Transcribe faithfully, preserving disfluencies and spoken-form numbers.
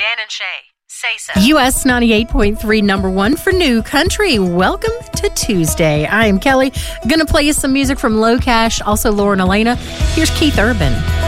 Dan and Shay. Say so. U S ninety-eight point three, number one for New Country. Welcome to Tuesday. I am Kelly. Going to play you some music from Low Cash, also Lauren Elena. Here's Keith Urban.